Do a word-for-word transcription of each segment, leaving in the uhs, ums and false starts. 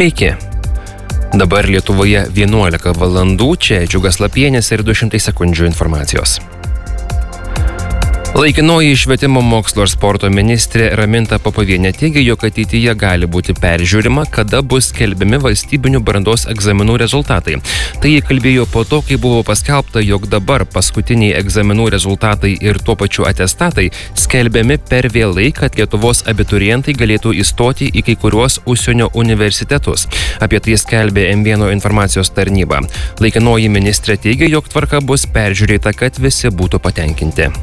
Sveiki. Dabar Lietuvoje vienuolika valandų, čia Džiugas Lapienis ir du šimtai sekundžių informacijos. Laikinoji švietimo mokslo ir sporto ministrė Raminta Popovienė teigia, jog ateityje gali būti peržiūrima, kada bus skelbiami valstybinių brandos egzaminų rezultatai. Tai jie kalbėjo po to, kai buvo paskelbta, jog dabar paskutiniai egzaminų rezultatai ir tuo pačiu atestatai skelbiami per vėlai, kad Lietuvos abiturientai galėtų įstoti į kai kuriuos užsienio universitetus. Apie tai skelbė M vienas informacijos tarnyba. Laikinoji ministrė teigia, jog tvarka bus peržiūrėta, kad visi būtų patenkinti.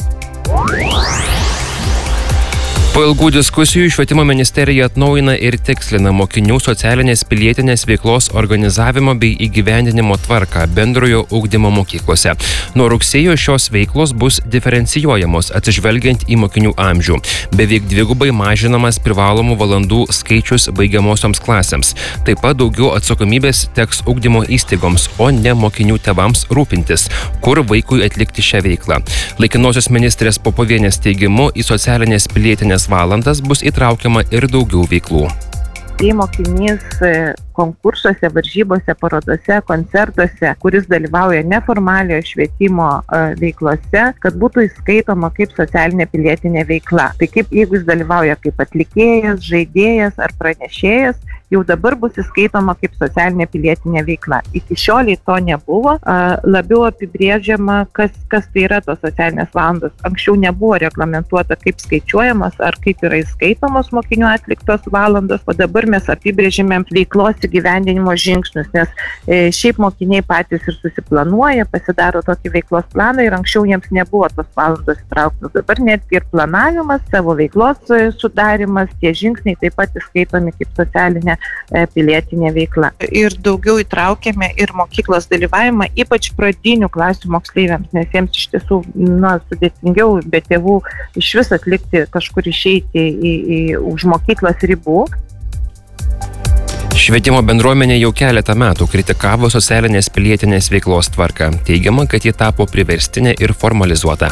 Po ilgų diskusijų švietimo ministerija atnaujina ir tikslina mokinių socialinės pilietinės veiklos organizavimo bei įgyvendinimo tvarką bendrojo ugdymo mokyklose. Nuo rugsėjo šios veiklos bus diferencijuojamos atsižvelgiant į mokinių amžių. Beveik dvigubai mažinamas privalomų valandų skaičius baigiamosioms klasėms. Taip pat daugiau atsakomybės teks ugdymo įstaigoms, o ne mokinių tėvams rūpintis, kur vaikui atlikti šią veiklą. Laikinosios ministrės Popovienės teigimu į socialinės pilietinės valandas bus įtraukiama ir daugiau veiklų. Jei mokinys konkursuose, varžybose, parodose, koncertuose, kuris dalyvauja neformaliojo švietimo veiklose, kad būtų įskaitoma kaip socialinė pilietinė veikla. Tai kaip jeigu jis dalyvauja kaip atlikėjas, žaidėjas ar pranešėjas, jau dabar bus įskaitoma kaip socialinė pilietinė veikla. Iki šioliai to nebuvo, labiau apibrėžiama, kas, kas tai yra tos socialinės valandos. Anksčiau nebuvo reglamentuota, kaip skaičiuojamas ar kaip yra įskaitomos mokinių atliktos valandos, o dabar mes apibrėžime veiklos įgyvendinimo žingsnius, nes e, šiaip mokiniai patys ir susiplanuoja, pasidaro tokį veiklos planą ir anksčiau jiems nebuvo tos valandos įtrauktos. Dabar netgi ir planavimas, savo veiklos sudarimas, tie žingsniai taip pat įskaitomi kaip socialinė e, pilietinė veikla. Ir daugiau įtraukiame ir mokyklos dalyvavimą, ypač pradinių klasių moksleiviams, nes jiems iš tiesų na, sudėtingiau be tėvų iš vis atlikti kažkur išeiti į, į, už mokyklos ribų. Švietimo bendruomenė jau keletą metų kritikavo socialinės pilietinės veiklos tvarką. Teigiama, kad ji tapo priverstinė ir formalizuota.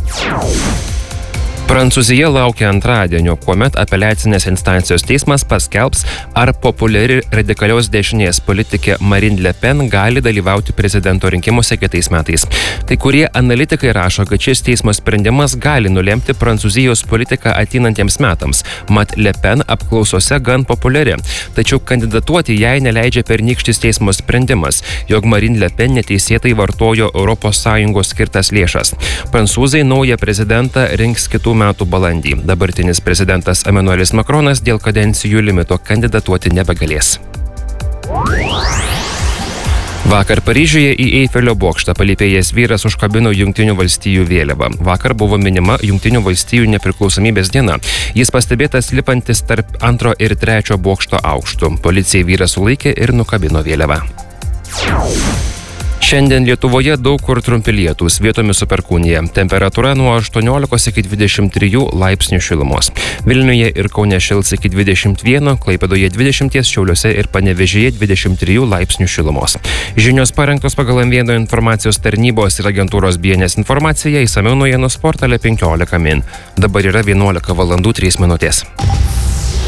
Prancūzija laukia antradienio, kuomet apeliacinės instancijos teismas paskelbs, ar populiari radikalios dešinės politikė Marine Le Pen gali dalyvauti prezidento rinkimuose kitais metais. Kai kurie analitikai rašo, kad šis teismo sprendimas gali nulemti Prancūzijos politiką ateinantiems metams, mat Le Pen apklausose gan populiari. Tačiau kandidatuoti jai neleidžia pernykštis teismo sprendimas, jog Marine Le Pen neteisėtai vartojo Europos Sąjungos skirtas lėšas. Prancūzai naują prezidentą rinks kitų metų balandį. Dabartinis prezidentas Emmanuelis Macronas dėl kadencijų limito kandidatuoti nebegalės. Vakar Paryžiuje į Eifelio bokštą palipėjęs vyras užkabino Jungtinių valstijų vėliavą. Vakar buvo minima Jungtinių valstijų nepriklausomybės diena. Jis pastebėtas lipantis tarp antro ir trečio bokšto aukštų. Policija vyrą sulaikė ir nukabino vėliavą. Šiandien Lietuvoje daug kur trumpi lietūs, vietomis su perkūnija. Temperatūra nuo aštuoniolikos iki dvidešimt trijų laipsnių šilumos. Vilniuje ir Kaune šils iki dvidešimt vieno, Klaipėdoje dvidešimt, Šiauliuose ir Panevėžyje dvidešimt trijų laipsnių šilumos. Žinios parengtos pagal M vienas informacijos tarnybos ir agentūros B N S informaciją, išsamiau naujienų portale penkiolika min. Dabar yra vienuolika valandų trys minutės.